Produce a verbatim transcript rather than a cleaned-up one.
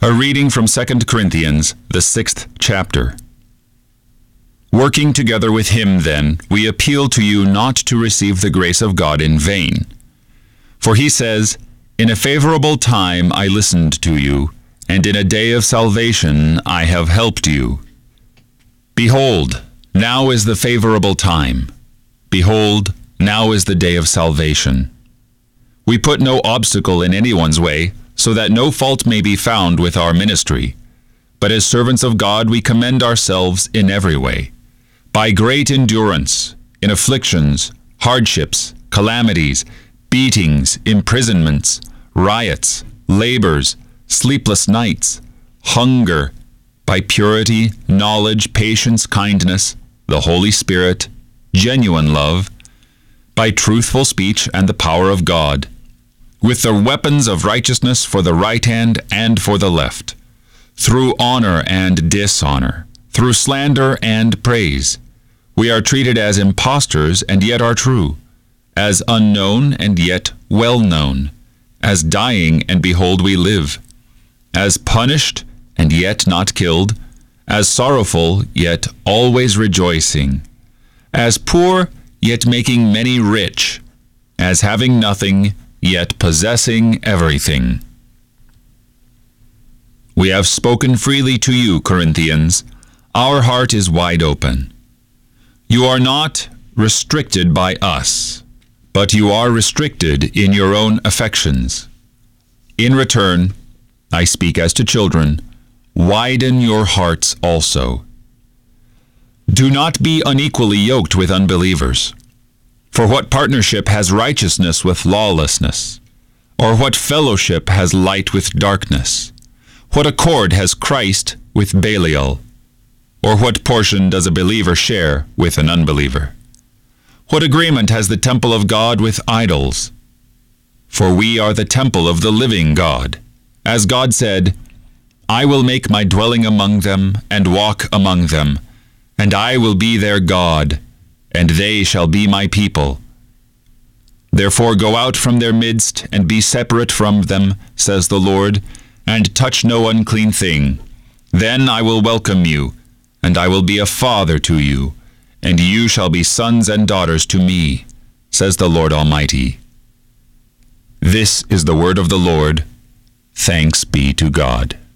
A reading from Second Corinthians, the sixth chapter. Working together with him, then, we appeal to you not to receive the grace of God in vain. For he says, "In a favorable time I listened to you, and in a day of salvation I have helped you." Behold, now is the favorable time. Behold, now is the day of salvation. We put no obstacle in anyone's way, so that no fault may be found with our ministry. But as servants of God we commend ourselves in every way, by great endurance, in afflictions, hardships, calamities, beatings, imprisonments, riots, labors, sleepless nights, hunger, by purity, knowledge, patience, kindness, the Holy Spirit, genuine love, by truthful speech and the power of God, with the weapons of righteousness for the right hand and for the left, through honor and dishonor, through slander and praise. We are treated as impostors and yet are true, as unknown and yet well known, as dying and behold we live, as punished and yet not killed, as sorrowful yet always rejoicing, as poor yet making many rich, as having nothing yet possessing everything. We have spoken freely to you, Corinthians. Our heart is wide open. You are not restricted by us, but you are restricted in your own affections. In return, I speak as to children, widen your hearts also. Do not be unequally yoked with unbelievers. For what partnership has righteousness with lawlessness? Or what fellowship has light with darkness? What accord has Christ with Belial? Or what portion does a believer share with an unbeliever? What agreement has the temple of God with idols? For we are the temple of the living God. As God said, "I will make my dwelling among them and walk among them, and I will be their God, and they shall be my people. Therefore go out from their midst, and be separate from them, says the Lord, and touch no unclean thing. Then I will welcome you, and I will be a father to you, and you shall be sons and daughters to me, says the Lord Almighty." This is the word of the Lord. Thanks be to God.